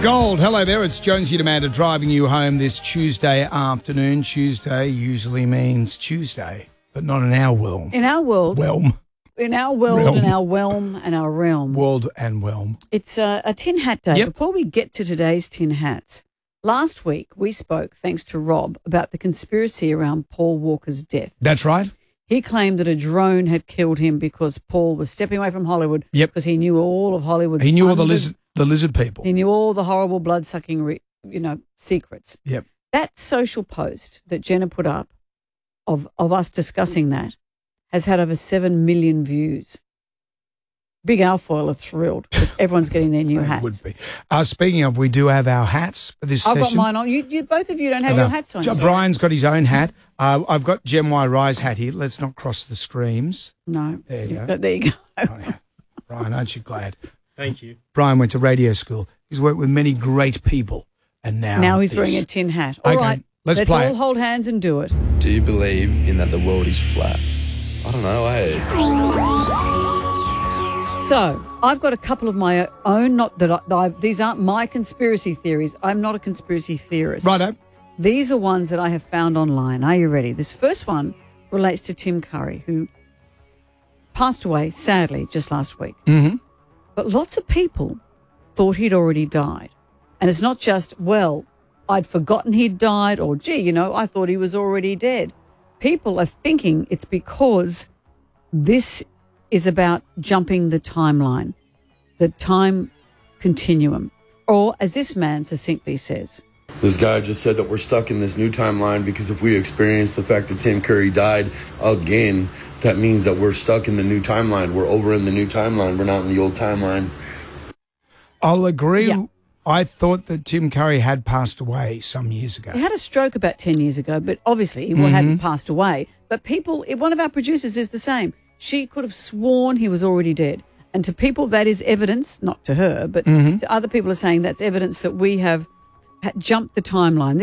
Gold, hello there. It's Jonesy Amanda driving you home this Tuesday afternoon. Tuesday usually means Tuesday, but not in our world. In our world. Realm. In our world, Realm. in our realm, and our realm. World and realm. It's a tin hat day. Yep. Before we get to today's tin hats, last week we spoke, thanks to Rob, about the conspiracy around Paul Walker's death. That's right. He claimed that a drone had killed him because Paul was stepping away from Hollywood. Yep. Because he knew all of Hollywood's He knew all the lizard people. He knew all the horrible blood-sucking, secrets. Yep. That social post that Jenna put up of us discussing that has had over 7 million views. Big Alfoil are thrilled because everyone's getting their new hats. Would be. Speaking of, we do have our hats for this I've session. got mine on. You both of you don't have your hats on. Brian's got his own hat. I've got Gem Y Rye's hat here. Let's not cross the streams. No. There you go. There you go. Oh, yeah. Brian, aren't you glad? Thank you. Brian went to radio school. He's worked with many great people, and now he's this. wearing a tin hat. All Okay, right, let's play all it. hold hands and do it. Do you believe in that the world is flat? I don't know, So I've got a couple of my own. Not that these aren't my conspiracy theories. I'm not a conspiracy theorist. Righto. These are ones that I have found online. Are you ready? This first one relates to Tim Curry, who passed away, sadly, just last week. Mm-hmm. But lots of people thought he'd already died. And it's not just, well, I'd forgotten he'd died, or, gee, I thought he was already dead. People are thinking it's because this is about jumping the timeline, the time continuum. Or, as this man succinctly says, This guy just said that we're stuck in this new timeline because if we experience the fact that Tim Curry died again, that means that we're stuck in the new timeline. We're over in the new timeline. We're not in the old timeline. I'll agree. Yeah. I thought that Tim Curry had passed away some years ago. he had a stroke about 10 years ago, but obviously he hadn't passed away. But one of our producers is the same. She could have sworn he was already dead. And to people, that is evidence, not to her, but to other people are saying that's evidence that we have jumped the timeline.